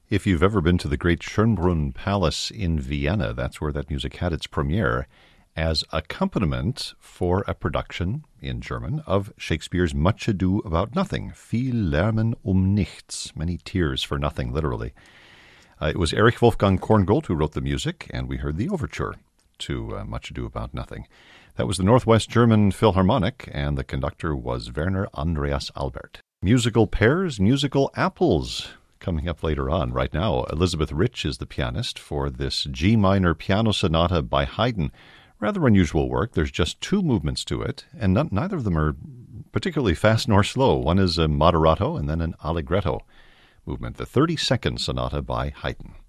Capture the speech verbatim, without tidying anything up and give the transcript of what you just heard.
If you've ever been to the great Schönbrunn Palace in Vienna, that's where that music had its premiere as accompaniment for a production in German of Shakespeare's Much Ado About Nothing, Viel Lärmen um Nichts, many tears for nothing, literally. Uh, it was Erich Wolfgang Korngold who wrote the music, and we heard the overture to uh, Much Ado About Nothing. That was the Northwest German Philharmonic, and the conductor was Werner Andreas Albert. Musical pairs, musical apples, coming up later on. Right now, Elizabeth Rich is the pianist for this G minor piano sonata by Haydn. Rather unusual work. There's just two movements to it, and not, neither of them are particularly fast nor slow. One is a moderato and then an allegretto movement, the thirty-second sonata by Haydn.